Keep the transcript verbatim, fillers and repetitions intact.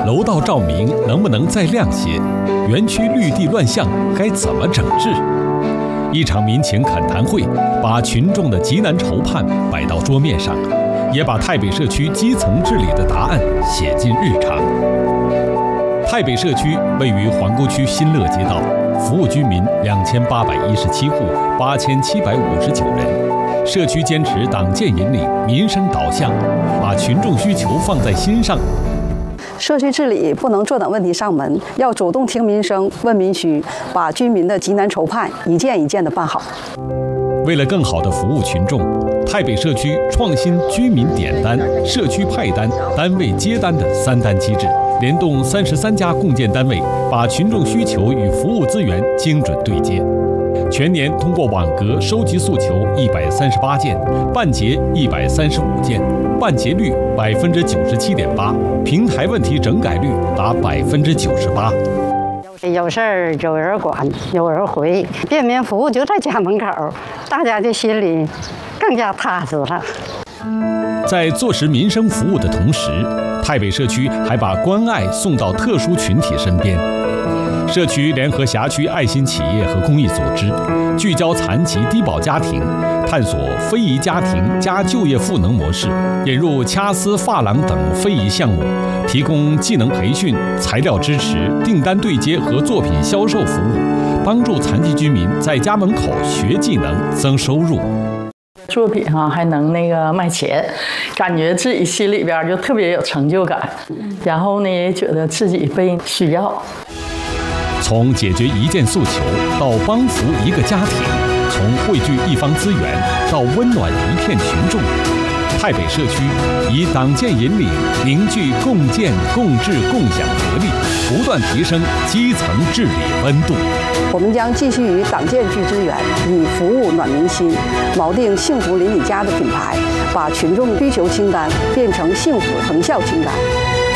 楼道照明能不能再亮些？园区绿地乱象该怎么整治？一场民情恳谈会，把群众的急难愁盼摆到桌面上，也把太北社区基层治理的答案写进日常。太北社区位于皇姑区新乐街道，服务居民两千八百一十七户，八千七百五十九人。社区坚持党建引领、民生导向，把群众需求放在心上。 社区治理不能坐等问题上门，要主动听民生、问民需，把居民的急难愁盼一件一件地办好。 为了更好地服务群众，太北社区创新居民点单、社区派单、单位接单的三单机制，联动三十三家共建单位，把群众需求与服务资源精准对接。全年通过网格收集诉求一百三十八件，办结一百三十五件，办结率百分之九十七点八，平台问题整改率达百分之九十八。 有事儿有人管，有人回，便民服务就在家门口，大家的心里更加踏实了。 在做实民生服务的同时，太北社区还把关爱送到特殊群体身边。社区联合辖区爱心企业和公益组织，聚焦残疾低保家庭，探索非遗家庭加就业赋能模式，引入掐丝、发廊等非遗项目，提供技能培训、材料支持、订单对接和作品销售服务，帮助残疾居民在家门口学技能、增收入。 作品哈、啊、还能那个卖钱，感觉自己心里边就特别有成就感，然后呢也觉得自己被需要。 从解决一件诉求到帮扶一个家庭，从汇聚一方资源到温暖一片群众，太北社区以党建引领，凝聚共建、共治、共享合力，不断提升基层治理温度。 我们将继续与党建聚资源，以服务暖民心，锚定幸福邻里家的品牌，把群众需求清单变成幸福成效清单。